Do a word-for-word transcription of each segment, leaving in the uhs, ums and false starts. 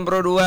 Pro dua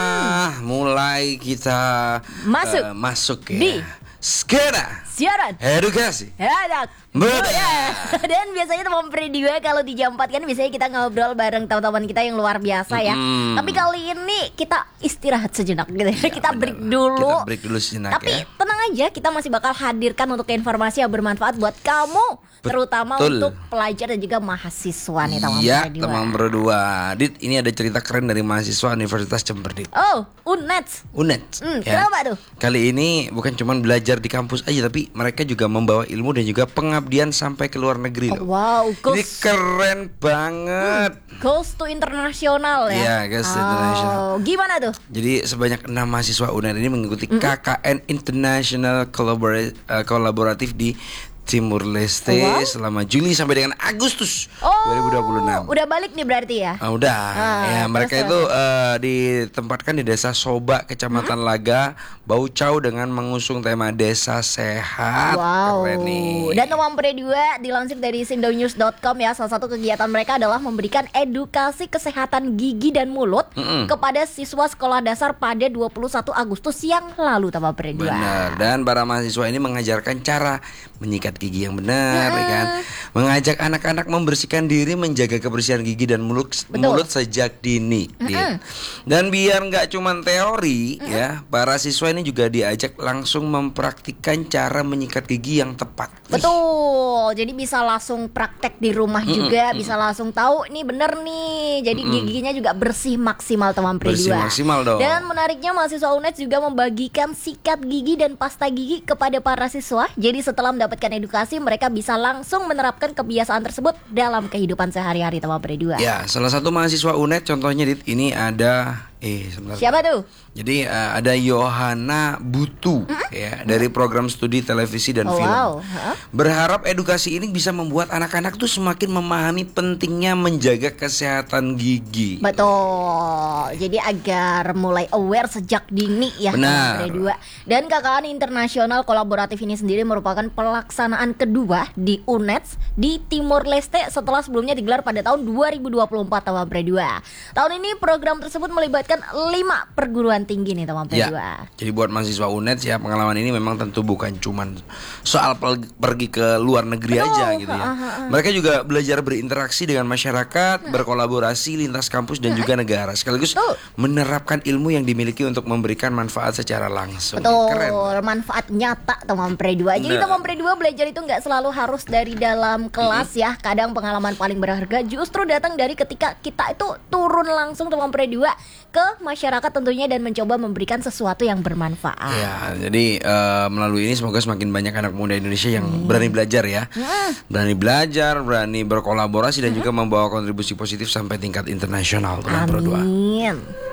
hmm. mulai kita masuk, uh, masuk ya. Di skena siaran edukasi anak muda. Dan biasanya teman Pro dua kalau di jam empat kan biasanya kita ngobrol bareng teman-teman kita yang luar biasa ya. hmm. Tapi kali ini kita istirahat sejenak gitu ya, kita bener. break dulu. Kita break dulu sejenak. Tapi ya. tenang aja, kita masih bakal hadirkan untuk informasi yang bermanfaat buat kamu, Betul. Terutama untuk pelajar dan juga mahasiswa nih teman Iya, Pro dua. teman Pro dua. Dit, ini ada cerita keren dari mahasiswa Universitas Jember, Dit. Oh, UNED. UNED. Hmm, ya. Kenapa tuh? Kali ini bukan cuma belajar di kampus aja, tapi mereka juga membawa ilmu dan juga pengabdian sampai ke luar negeri loh. Oh, wow, goes, ini keren banget. Hmm, goes to internasional ya. Iya, goes to oh, international. Gimana tuh? Jadi sebanyak enam mahasiswa UNED ini mengikuti mm-hmm. K K N International Collabora- uh, Kolaboratif di Timur Leste oh, wow. selama Juli sampai dengan Agustus oh, dua ribu dua puluh enam. Udah balik nih berarti ya? Ah, udah. Ah, ya, mereka itu uh, ditempatkan di Desa Soba, Kecamatan hmm? Laga, Baucau dengan mengusung tema Desa Sehat. Wow. Keren nih. Dan teman Pro dua dilansir dari sindonews dot com ya, salah satu kegiatan mereka adalah memberikan edukasi kesehatan gigi dan mulut mm-mm. kepada siswa sekolah dasar pada dua puluh satu Agustus yang lalu teman Pro dua. Benar. Dan para mahasiswa ini mengajarkan cara menyikat gigi yang benar, hmm. ya kan? Mengajak anak-anak membersihkan diri, menjaga kebersihan gigi dan mulut Betul. mulut sejak dini. Hmm. Ya. Dan biar nggak cuma teori, hmm. ya, para siswa ini juga diajak langsung mempraktikkan cara menyikat gigi yang tepat. Betul. Jadi bisa langsung praktek di rumah hmm. juga, hmm. bisa langsung tahu nih bener nih. Jadi hmm. giginya juga bersih maksimal teman Pro dua. Bersih maksimal dong. Dan menariknya mahasiswa UNED juga membagikan sikat gigi dan pasta gigi kepada para siswa. Jadi setelah mendapatkan edukasi edukasi, mereka bisa langsung menerapkan kebiasaan tersebut dalam kehidupan sehari-hari teman Pro dua. Ya, salah satu mahasiswa UNED contohnya Dit, ini ada eh sebentar. Siapa tuh? Jadi uh, ada Yohana Butu mm-hmm. ya dari program studi televisi dan oh, film. Wow. Huh? Berharap edukasi ini bisa membuat anak-anak tuh semakin memahami pentingnya menjaga kesehatan gigi. Betul. Jadi agar mulai aware sejak dini ya Benar. Pro dua. Dan K K N Internasional Kolaboratif ini sendiri merupakan pelaksanaan kedua di UNED di Timor Leste setelah sebelumnya digelar pada tahun dua ribu dua puluh empat teman Pro dua. Tahun ini program tersebut melibatkan lima perguruan tinggi nih teman Pro dua. Ya, jadi buat mahasiswa UNED ya, pengalaman ini memang tentu bukan cuman soal pergi ke luar negeri Betul. aja gitu ya. Uh, uh, uh. Mereka juga belajar berinteraksi dengan masyarakat, uh. berkolaborasi lintas kampus dan uh. juga negara, sekaligus Betul. menerapkan ilmu yang dimiliki untuk memberikan manfaat secara langsung. Betul, Keren. manfaat nyata teman Pro dua. Jadi teman Pro dua belajar itu nggak selalu harus dari dalam kelas uh-huh. ya. Kadang pengalaman paling berharga justru datang dari ketika kita itu turun langsung teman Pro dua ke masyarakat tentunya dan mencoba memberikan sesuatu yang bermanfaat. Ya, jadi uh, melalui ini semoga semakin banyak anak muda Indonesia yang hmm. berani belajar ya, hmm. berani belajar, berani berkolaborasi dan hmm. juga membawa kontribusi positif sampai tingkat internasional teman Pro dua. Amin.